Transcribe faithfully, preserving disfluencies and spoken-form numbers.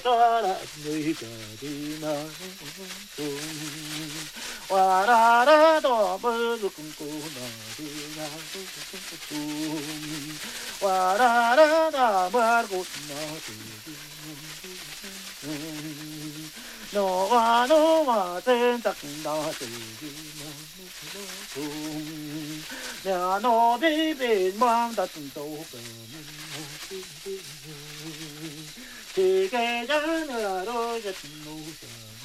따라 너희가 나는 좀 와라라도 물을 끊고 나를 나를 좀 와라라다 말고 나를 너와 너와 생각나들기만 좀 내 너비 빛만 닿은 도가는 기계 전으로 젖은 노자